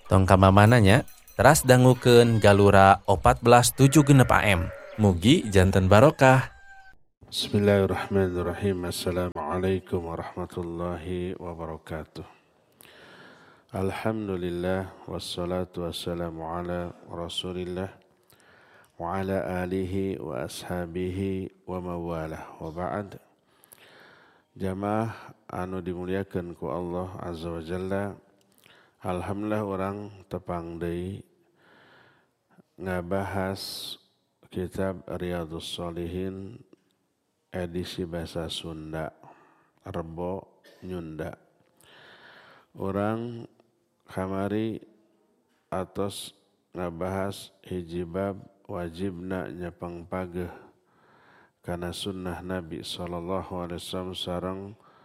Tong kamamananya, teras dangukeun Galura 1476 AM. Mugi janten barokah. Bismillahirrahmanirrahim. Assalamualaikum warahmatullahi wabarakatuh. Alhamdulillah wassalatu wassalamu ala Rasulillah wa ala alihi wa ashabihi wa mawalah wa ba'd. Jamaah anu dimuliakeun ku Allah Azza wa Jalla. Alhamdulillah orang tepang deui ngabahas kitab Riyadhus Shalihin edisi bahasa Sunda, Rebo Nyunda. Orang kamari atos ngabahas hiji bab wajibna nyepeng pageh kana sunnah Nabi SAW sareng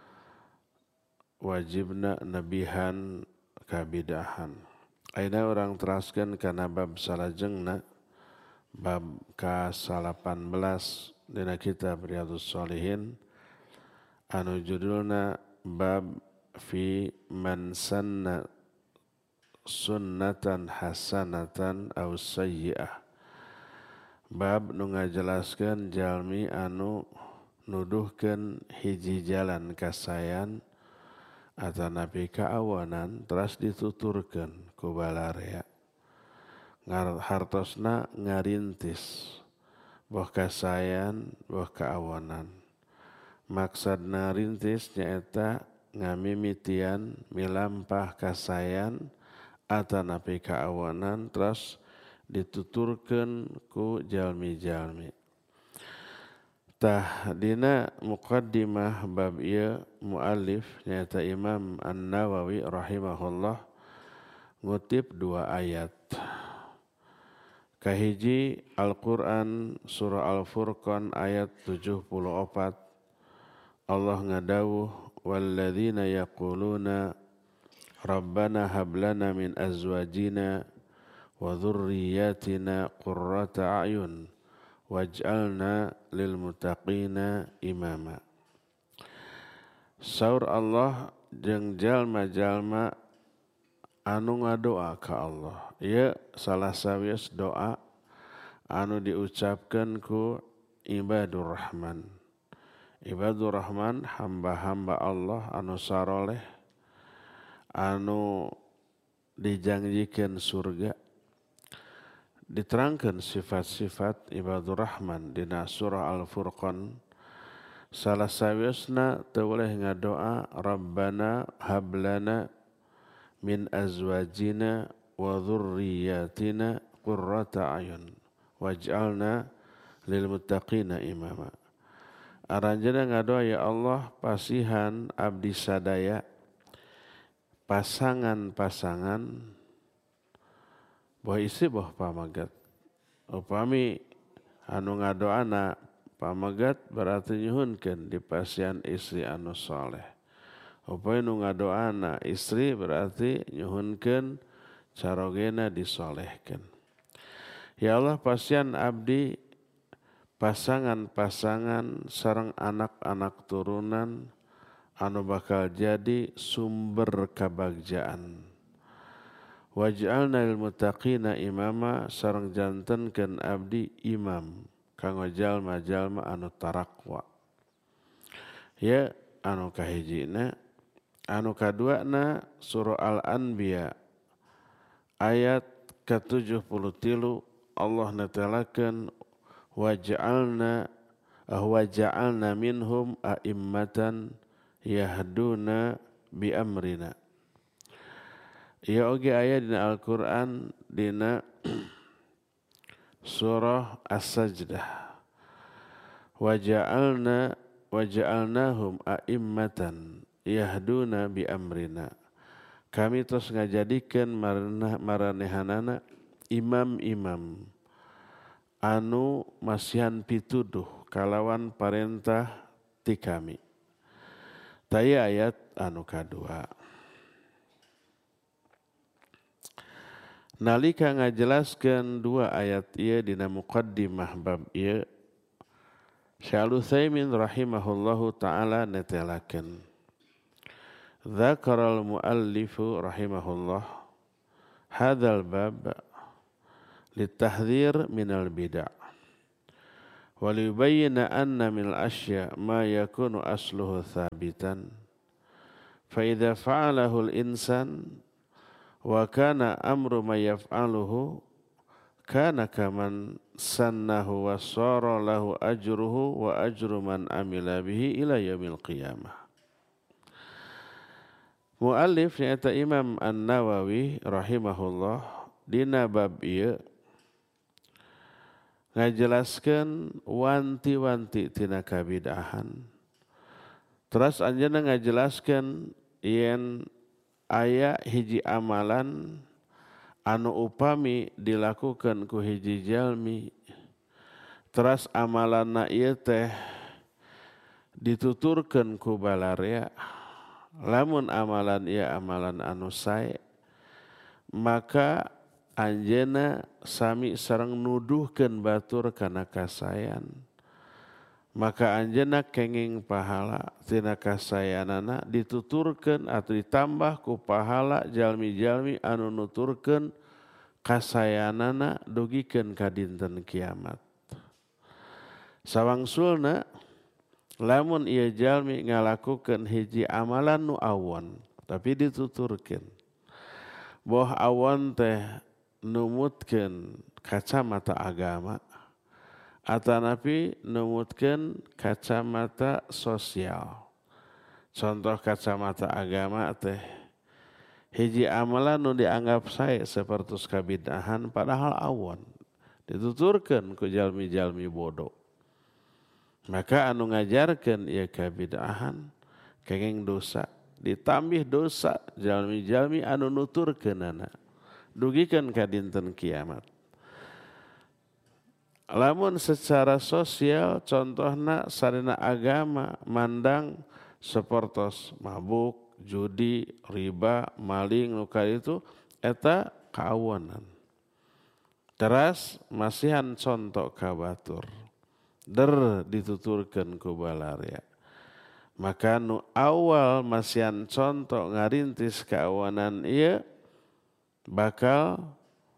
wajibna nebihan kabidahan. Aina orang teraskeun kana bab salajengna bab ka-18 dina kitab Riyadhus Shalihin anu judulna bab fi man sanna sunnatan hasanatan aw sayyi'ah. Bab nu ngajelaskeun jalmi anu nuduhkeun hiji jalan kasayan atanapi kaawanan teras dituturkeun ku balarea. Hartosna ngarintis boh kasayan boh kaawanan. Maksudna rintis nyaeta ngamimitian milampah kasayan atanapi kaawanan terus dituturkeun ku jalmi-jalmi. Tah dina muqaddimah bab ieu muallif nyaeta Imam An-Nawawi rahimahullah ngutip 2 ayat. Kahiji Al-Quran surah Al-Furqan ayat 74 Allah ngadawuh walladzina yaquluna rabbana hab lana min azwajina wa dhurriyyatina qurrata a'yun waj'alna lil muttaqina imama. Saur Allah jeung jalma-jalma anu ngadoa ka Allah. Ieu salah sawias doa anu diucapkeun ku ibadur rahman. Ibadur rahman hamba-hamba Allah anu saroleh anu dijanjikeun surga. Diterangkeun sifat-sifat ibadur rahman dina surah Al-Furqan. Salah sawiasna teu boleh ngadoa rabbana hablana min azwajina wa dhurriyyatina qurrata ayun waj'alna lil muttaqina imama. Aranjeunna ngadoa ya Allah pasihan abdi sadaya pasangan-pasangan boh istri boh pamagat. Upami anu ngadoana pamagat berarti nyuhunkeun dipasihan istri anu saleh. Upami nu ngadoana istri berarti nyuhunkeun carogena disolehkeun. Ya Allah pasihan abdi pasangan-pasangan sareng anak-anak turunan anu bakal jadi sumber kabagjaan. Waj'alna lil muttaqina imama sareng jantenkeun abdi imam kanggo jalma-jalma anu tarakwa. Ya anu kahijina, anu kaduana surah Al-Anbiya ayat ke-73 Allah netelakeun waja'alna minhum a'immatan yahduna bi amrina. Ia oge aya dina Al-Qur'an dina surah As-Sajdah. Waja'alnahum a'immatan yahduna bi amrina. Kami terus ngajadikeun maranehanana imam-imam anu masihan pituduh kalawan parentah ti kami. Taya ayat anu kadua. Nalika ngajelaskeun 2 ayat ieu dina muqaddimah bab ieu, Syekh Al-Utsaimin rahimahullahu taala netelakeun. Dzakaral muallifu rahimahullah hadzal bab litahdhir minal bid'ah wa liyubayyana anna minal asya' ma yakunu asluhu thabitan fa idza fa'alahu al-insan wa kana amru ma yaf'aluhu kana kaman sannahu wa sara lahu ajruhu wa ajru man amila bihi ila yaumil qiyamah. Muallif nyata Imam An-Nawawi rahimahullah dina bab ieu ngajelaskeun wanti-wanti tina kabid'ahan. Terus anjeunna ngajelaskeun yen aya hiji amalan anu upami dilakukan ku hiji jalmi, terus amalanna ieu teh dituturkeun ku balarea, lamun amalan ieu amalan anu sae, maka anjeunna sami sareng nuduhkeun batur kana kasaean. Maka anjeunna kenging pahala tina kasaeanana dituturkeun atau ditambah ku pahala jalmi-jalmi anu nuturkeun kasaeanana dugikeun ka dinten kiamat. Sawangsulna lamun ieu jalmi ngalakukeun hiji amalan nu awon tapi dituturkeun boh awon teh numutkeun kacamata agama atanapi numutkeun kacamata sosial. Contoh kacamata agama teh hiji amalan nu dianggap sae sapertos kabid'ahan padahal awon dituturkeun ku jalmi-jalmi bodoh. Maka anu ngajarkeun ieu kabid'ahan kenging dosa, ditambih dosa jalmi-jalmi anu nuturkeunana dugikeun ka dinten kiamat. Lamun secara sosial contohna sarena agama mandang sapertos mabuk, judi, riba, maling nu itu eta kaawonan. Teras masihan contoh ka batur. Dituturkeun ku balarea. Maka nu awal masihan contoh ngarintis kaawanan ieu bakal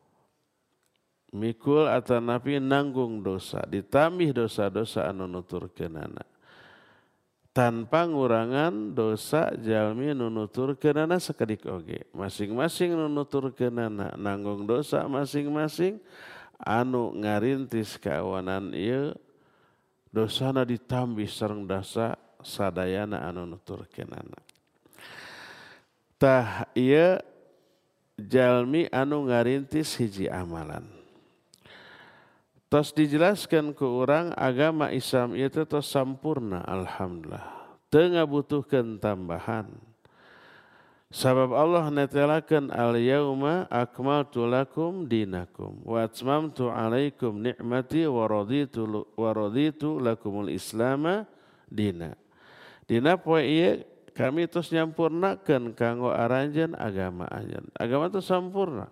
mikul atanapi nanggung dosa, ditambih dosa-dosa anu nuturkeunana. Tanpa ngurangan dosa jalmi nu nuturkeunana sakedik oge. Masing-masing nu nuturkeunana nanggung dosa masing-masing anu ngarintis kaawanan ieu dosana ditambih sareng dosa sadayana anu nuturkeunana. Tah ieu jalmi anu ngarintis hiji amalan. Tos dijelaskan ke orang agama Islam itu tos sampurna alhamdulillah. Teu ngabutuhkeun tambahan. Sabab Allah netelakeun al-yauma akmaltu lakum dinakum wa atmamtu alaikum ni'mati wa raditu lakumul islama dina. Dina poe ieu kami tos nyampurnakeun kanggo aranjeun agama anjeun. Agama itu sampurna.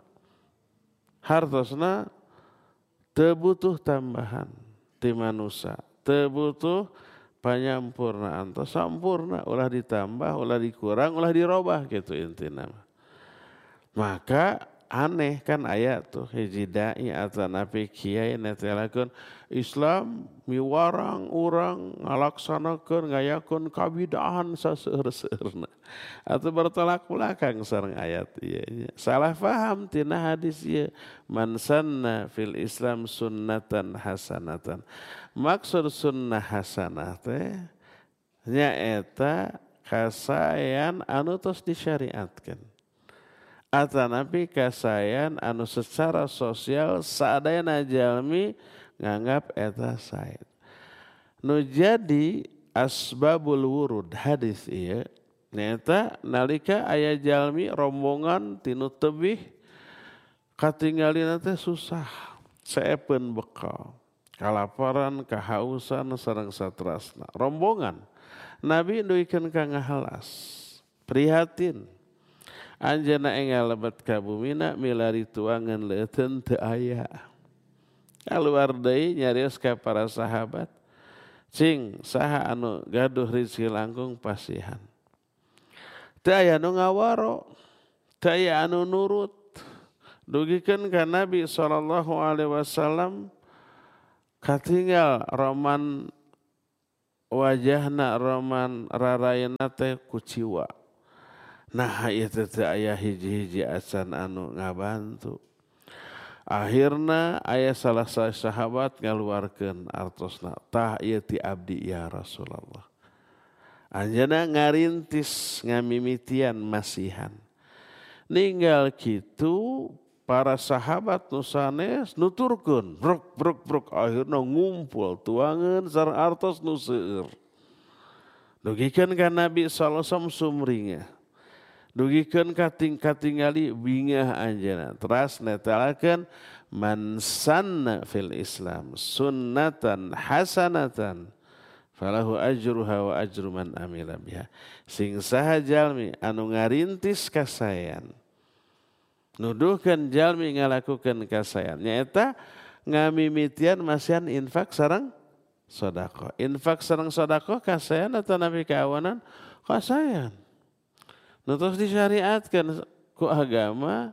Hartosna teu butuh tambahan ti manusia, teu butuh panyampurnaan, tos sampurna, ulah ditambah, ulah dikurang, ulah dirobah gitu intina. Maka aneh kan aya tuh hiji dai atanapi kiai netelakeun Islam miwarang urang ngalaksanakeun ngayakeun kabid'ahan saseueur-seueurna. Atuh bertolak belakang sareng ayat ieu. Salah paham tina hadis ieu. Man sanna fil Islam sunnatan hasanatan. Maksud sunnah hasanah teh nyaeta kasaean anu tos disyariatkeun. Atanapi kasaean anu secara sosial sadayana jalmi nganggap eta sae. Nu jadi asbabul wurud hadis ieu nyaeta nalika aya jalmi rombongan tinu tebih katinggalina teh susah, saepeun bekal, kalaparan, kahausan sareng saterasna. Rombongan Nabi duikeun ka ngahalas, prihatin. Anjeunna enggal lebet ka bumina milari tuangan leuteun teu aya. Kaluar deui nyarios ka para sahabat, cing saha anu gaduh rizki langkung pasihan. Teu aya nu ngawaro, teu aya anu nurut. dugikeun ka Nabi SAW katinggal roman wajahna roman rarayana teh kuciwa. Nah ieu teh aya hiji-hiji acan anu ngabantu. Akhirna aya salah satu sahabat ngaluarkeun artosna, tah ieu ti abdi ya Rasulullah. Anjeunna ngarintis ngamimitian masihan. Ninggal kitu para sahabat nu sanes nuturkeun bruk akhirna ngumpul tuangeun sareng artos nu seueur. Dugikeun ka Nabi sallallahu alaihi wasallam sumringah. Dugikeun katingali bingah anjeunna. Teras netelakeun man sanna fil Islam sunnatan hasanatan falahu ajruha wa ajru man amila biha. Sing saha jalmi anu ngarintis kasayan nuduhkeun jalmi ngalakukeun kasayan nyaeta ngamimitian masihan infak sareng sedekah. Infak sareng sedekah kasayan atawa napi kaawanan kasayan. Nu tos disyariatkeun ku agama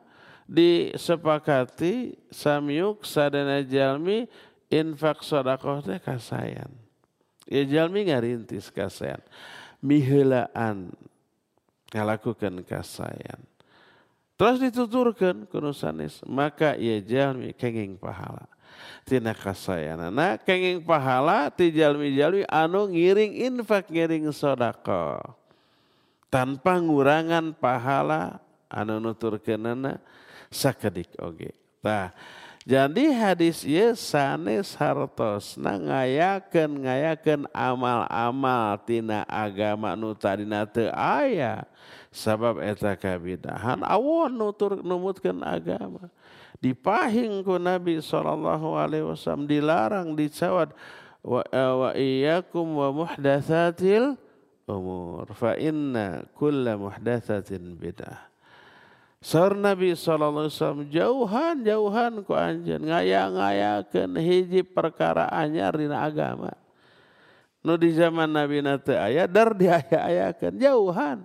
disepakati samyuk sadana jalmi infak sedekah teh kasayan. Ya jalmi ngarintis kasayan. Miheulaan ngalakukeun kasayan. Terus dituturkeun ku nu sanes, maka ieu jalmi kenging pahala tina kasayanana, kenging pahala ti jalmi-jalmi anu ngiring infak ngiring sedekah tanpa ngurangan pahala anu nuturkeunana sakedik oge. Tah, jadi hadis ieu sanes hartosna ngayakeun amal-amal tina agama nu tadina teu aya. Sabab eta kabidahan awon numutkeun agama. Dipahing ku Nabi SAW dilarang dicawad wa iyyakum wa muhdatsatil umur fa inna kulla muhdatsatin bid'ah. Saur Nabi SAW jauhan ku anjeun ngaya-ngayakeun hiji perkara anyar dina agama. Nu di zaman Nabi teu aya dar diaya-ayakeun jauhan.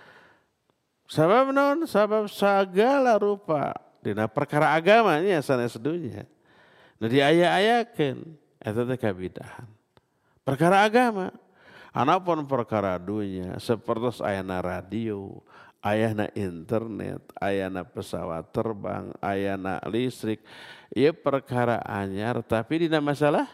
Sabab naon? Sabab sagala rupa dina perkara agamanya sanes dunya. Nu diaya-ayakeun eta teh kabidahan. Perkara agama. Anapun perkara dunya sapertos ayana radio, ayana internet, ayana pesawat terbang, ayana listrik, ieu perkara anyar tapi dina masalah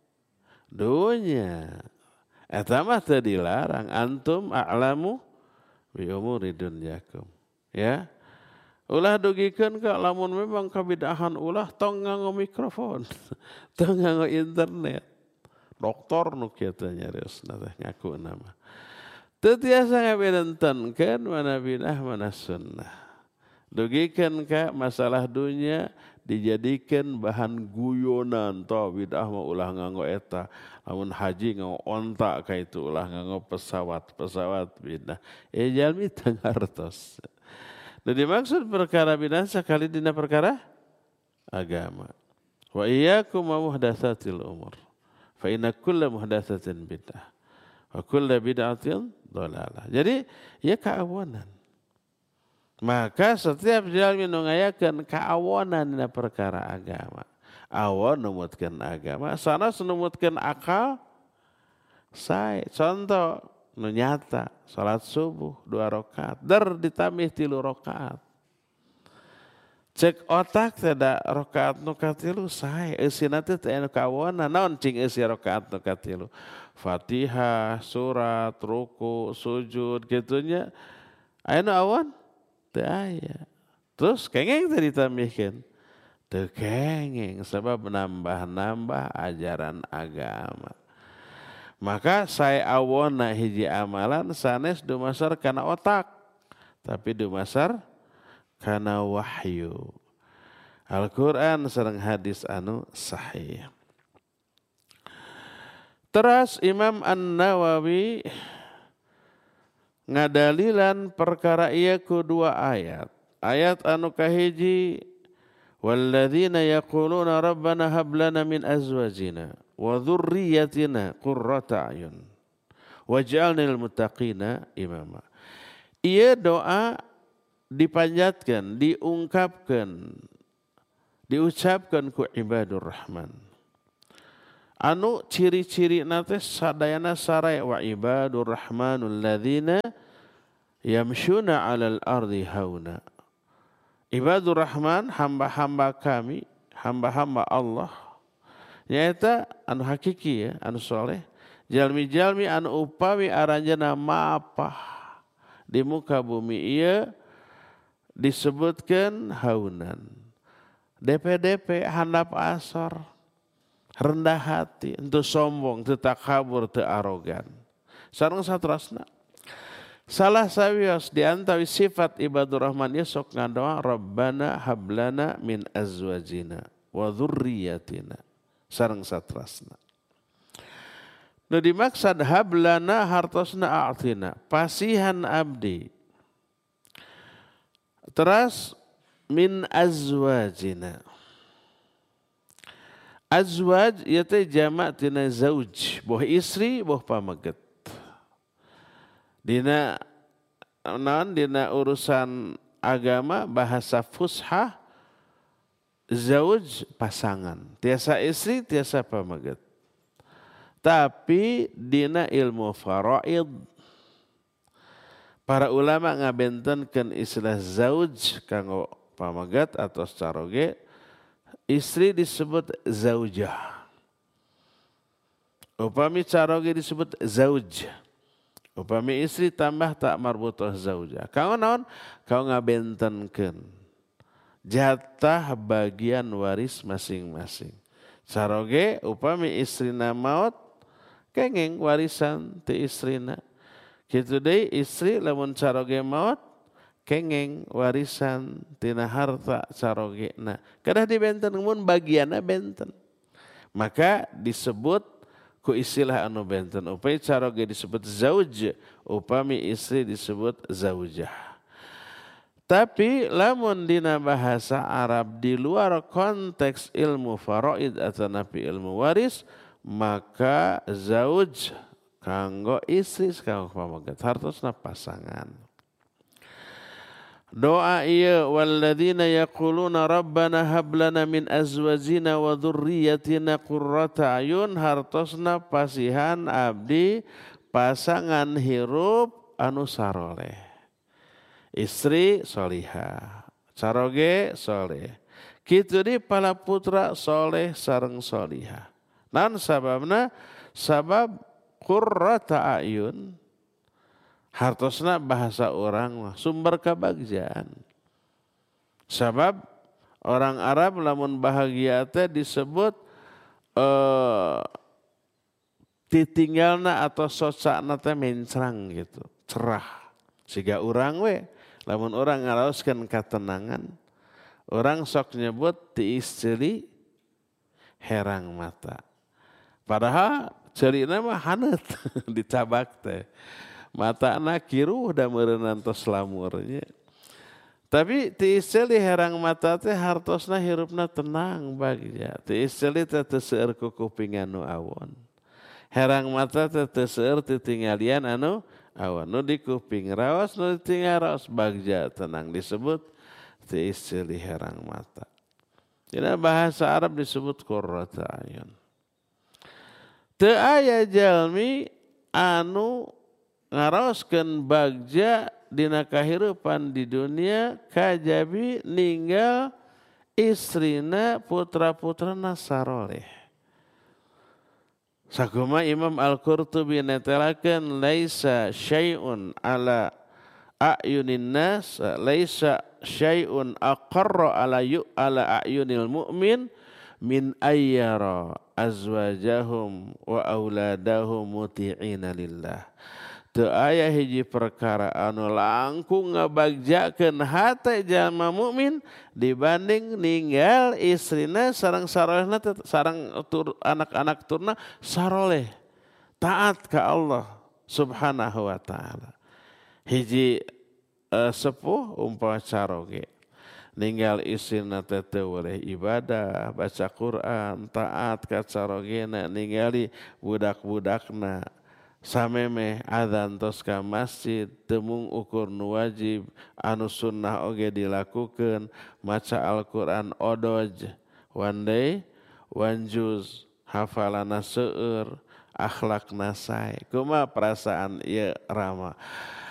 dunya. Eta mah teu dilarang, antum a'lamu bi umuri dunyakum. Ya. Ulah dugikeun ka lamun memang kabidahan ulah tong nganggo mikrofon, tong nganggo internet. Doktor nu kieu nyariosna teh ngaku nama. Teu tiasa ngaberentenkeun mana bidah mana sunnah. Dugikeun ka masalah dunya dijadikeun bahan guyonan toh bidah mah ulah nganggo eta. Lamun haji nganggo onta ka itu ulah nganggo pesawat bidah. Jalmi teu ngartos. Nu dimaksud perkara bidah sakali dina perkara agama. Wa iyyakum wa muhdatsatil umur. Fa inna kulla muhdatsatin bid'ah. Wa kulla bid'atin dhalalah. Jadi ya kaawanan. Maka setiap jalmi nu ngayakeun kaawanan dina perkara agama. Awon numutkeun agama, sanes numutkeun akal sae. Contoh nu nyata salat subuh 2 rakaat, dar ditambih 3 rakaat. Cek otak tidak rakaat nu katilu sae, eusina teh teu anu kawonan. Naon cing eusi rakaat nu katilu? Fatihah, surat, ruku, sujud gitunya. Aya nu awon? Teu aya. Terus kengeng teh ditambihkeun. Teu kengeng sebab nambah-nambah ajaran agama. Maka sae awonna hiji amalan sanes dumasar kana otak, tapi dumasar kana wahyu. Al-Quran sareng hadis anu sahih. Teras Imam An-Nawawi ngadalilan perkara ieu ku 2 ayat. Ayat anu kahiji walladzina yaquluna rabbana hab lana min azwajina wa dzurriyyatina qurrata a'yun waj'alna lil muttaqina imama. Ieu doa dipanjatkeun, diungkapkeun diucapkan ku ibadur rahman. Anu ciri-ciri nate sadayana saray wa ibadur rahmanul ladzina yamshuna 'alal ardi hauna. Ibadur rahman hamba-hamba kami, hamba-hamba Allah. Nyaeta anu hakiki ya, anu soleh. Jalmi-jalmi anu upami aranjeuna mapah di muka bumi ieu disebutkan haunan. DP-DP handap asor, rendah hati, henteu sombong, teu takabur, teu arogan. Sareng satrasna. Salah sawios di antawi sifat ibadur rahman ieu sok ngadoa Rabbana hablana min azwajina wa dzurriyyatina. Sareng satrasna. Nu dimaksud hablana hartosna a'tina, pasihan abdi. Teras min azwajina. Azwaj ieu teh jamak tina zauj, boh istri, boh pamaget. Dina urusan agama bahasa fushah zauj pasangan, tiasa istri, tiasa pamaget. Tapi dina ilmu faraid para ulama ngabentenkeun istilah zauj kanggo pamagat atau saroge, istri disebut zaujah. Upami saroge disebut zauj. Upami istri tambah tak marbutah zaujah. Kanggo naon? Kanggo ngabentenkeun jatah bagian waris masing-masing. Saroge upami istrina maot kengeng warisan ti istrina. Kitu deui istri lamun saroge maot kengeng warisan tina harta sarogena. Kadah dibenten mun bagianna benten. Maka disebut ku istilah anu benten. Upami saroge disebut zauj, upami istri disebut zaujah. Tapi lamun dina bahasa Arab di luar konteks ilmu faraid atau napi ilmu waris, maka zauj kanggo istri kanggo pamaget hartosna pasangan. Doa ieu walladzina yaquluna rabbana hab lana min azwajina wa dzurriyyatina qurrata ayun hartosna pasihan abdi pasangan hirup anu saroleh. Istri solihah, saroge soleh. Kitu di pala putra soleh sareng solihah. Nan sababna sabab qurrata ayun hartosna bahasa orang sumber kabagjaan. Sabab orang Arab lamun bahagia teh disebut titinggalna atau sosakna teh mencrang gitu, cerah. Siga urang we lamun orang ngaraoskeun katenangan, orang sok nyebut ti istri herang mata. Padahal cerina mah haneut dicabak teh. Matana kiruh da meureunna tos lamurnya. Tapi ti istri herang mata teh hartosna hirupna tenang bagja. Ti istri teh teu seueur ku kuping anu awon. Herang mata teh teu seueur ti tinggalian anu awon. Nu di kuping raos, nu di tingal raos bagja tenang disebut ti istri herang mata. Dina bahasa Arab disebut qurrata ayun. Teu aya jalmi anu ngaraoskeun bagja dina kahirupan di dunia kajabi ninggal istrina putra-putrana saroleh. Sakumaha Imam Al-Qurtubi netelakeun laisa syai'un ala a'yunin nas laisa syai'un aqarra ala a'yunil mu'min min ayyara azwajahum wa auladahum muti'ina lillah. Teu aya hiji perkara anu langkung ngabagjakeun hate jalma mukmin dibanding ninggal istrina sareng sarolehna sareng anak-anak turna saroleh taat ka Allah Subhanahu wa taala. Hiji sepuh umpama saroge ninggal istrina teh teu boleh ibadah, baca Quran, taat ka sarogena, ningali budak-budakna, samemeh adzan tos ka masjid temung ukur nu wajib anu sunnah oge dilakukeun maca Al-Qur'an odoj one day one juz hafalana seueur akhlakna sae kumaha perasaan ieu Rama